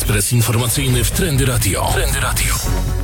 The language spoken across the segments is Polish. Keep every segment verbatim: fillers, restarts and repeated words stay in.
Ekspres informacyjny w Trendy Radio. Trendy Radio.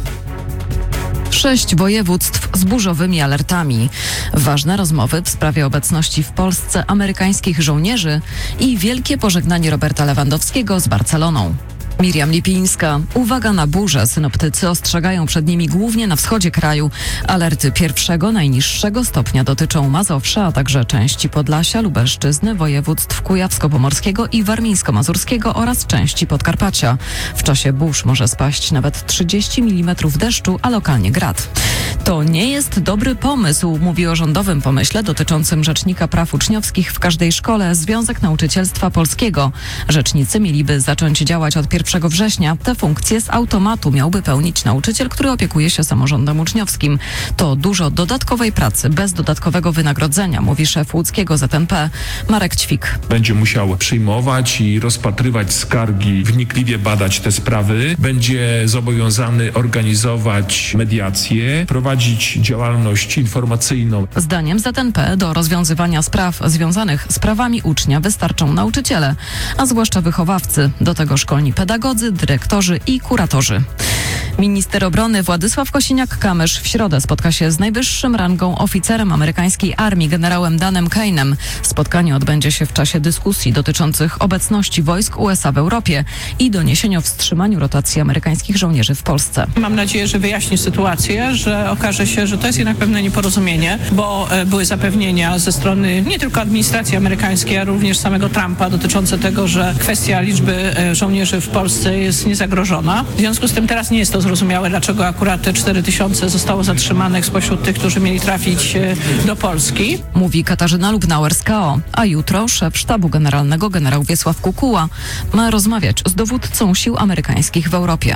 Sześć województw z burzowymi alertami. Ważne rozmowy w sprawie obecności w Polsce amerykańskich żołnierzy i wielkie pożegnanie Roberta Lewandowskiego z Barceloną. Miriam Lipińska. Uwaga na burze. Synoptycy ostrzegają przed nimi głównie na wschodzie kraju. Alerty pierwszego, najniższego stopnia dotyczą Mazowsza, a także części Podlasia, Lubelszczyzny, województw kujawsko-pomorskiego i warmińsko-mazurskiego oraz części Podkarpacia. W czasie burz może spaść nawet trzydzieści milimetrów deszczu, a lokalnie grad. To nie jest dobry pomysł, mówi o rządowym pomyśle dotyczącym Rzecznika Praw Uczniowskich w każdej szkole Związek Nauczycielstwa Polskiego. Rzecznicy mieliby zacząć działać od pierwszego września. Te funkcje z automatu miałby pełnić nauczyciel, który opiekuje się samorządem uczniowskim. To dużo dodatkowej pracy bez dodatkowego wynagrodzenia, mówi szef łódzkiego Z N P Marek Ćwik. Będzie musiał przyjmować i rozpatrywać skargi, wnikliwie badać te sprawy. Będzie zobowiązany organizować mediacje, prowadzić działalność informacyjną. Zdaniem Z N P do rozwiązywania spraw związanych z prawami ucznia wystarczą nauczyciele, a zwłaszcza wychowawcy. Do tego szkolni pedagodzy, dyrektorzy i kuratorzy. Minister obrony Władysław Kosiniak-Kamysz w środę spotka się z najwyższym rangą oficerem amerykańskiej armii, generałem Danem Kane'em. Spotkanie odbędzie się w czasie dyskusji dotyczących obecności wojsk U S A w Europie i doniesień o wstrzymaniu rotacji amerykańskich żołnierzy w Polsce. Mam nadzieję, że wyjaśni sytuację, że okaże się, że to jest jednak pewne nieporozumienie, bo e, były zapewnienia ze strony nie tylko administracji amerykańskiej, a również samego Trumpa dotyczące tego, że kwestia liczby e, żołnierzy w Polsce jest niezagrożona. W związku z tym teraz nie jest to zrozumiałe, dlaczego akurat te cztery tysiące zostało zatrzymanych spośród tych, którzy mieli trafić e, do Polski. Mówi Katarzyna Lubnauer z K O, a jutro szef sztabu generalnego generał Wiesław Kukuła ma rozmawiać z dowódcą sił amerykańskich w Europie.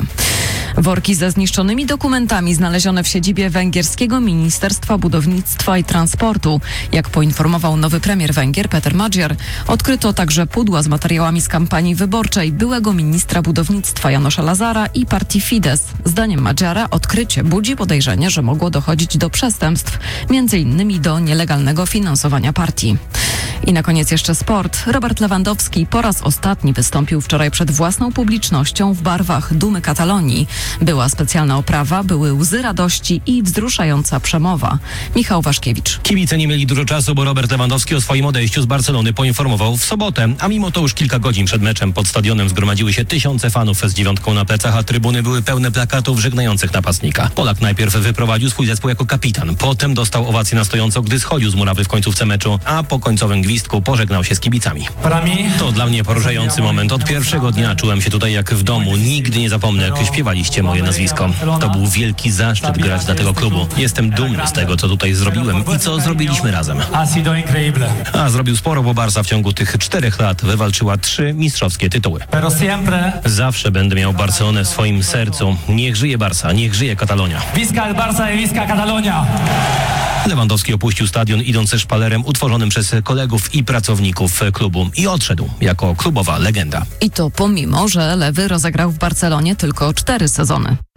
Worki ze zniszczonymi dokumentami znalezione w siedzibie węgierskiego Ministerstwa Budownictwa i Transportu. Jak poinformował nowy premier Węgier Peter Magyar, odkryto także pudła z materiałami z kampanii wyborczej byłego ministra budownictwa Janusza Lazara i partii Fidesz. Zdaniem Magyara odkrycie budzi podejrzenie, że mogło dochodzić do przestępstw, między innymi do nielegalnego finansowania partii. I na koniec jeszcze sport. Robert Lewandowski po raz ostatni wystąpił wczoraj przed własną publicznością w barwach Dumy Katalonii. Była specjalna oprawa, były łzy radości i wzruszająca przemowa. Michał Waszkiewicz. Kibice nie mieli dużo czasu, bo Robert Lewandowski o swoim odejściu z Barcelony poinformował w sobotę. A mimo to już kilka godzin przed meczem pod stadionem zgromadziły się tysiące fanów z dziewiątką na plecach, a trybuny były pełne plakatów żegnających napastnika. Polak najpierw wyprowadził swój zespół jako kapitan. Potem dostał owację na stojąco, gdy schodził z murawy w końcówce meczu, a po końcowym gwizdku pożegnał się z kibicami. To dla mnie poruszający moment. Od pierwszego dnia czułem się tutaj jak w domu. Nigdy nie zapomnę, jak śpiewaliście moje nazwisko. To był wielki zaszczyt grać dla tego klubu. Jestem dumny z tego, co tutaj zrobiłem i co zrobiliśmy razem. A zrobił sporo, bo Barca w ciągu tych czterech lat wywalczyła trzy mistrzowskie tytuły. Zawsze będę miał Barcelonę w swoim sercu. Niech żyje Barca, niech żyje Katalonia. Visca Barca i Visca Katalonia. Lewandowski opuścił stadion idąc ze szpalerem utworzonym przez kolegów i pracowników klubu i odszedł jako klubowa legenda. I to pomimo, że Lewy rozegrał w Barcelonie tylko cztery sezony.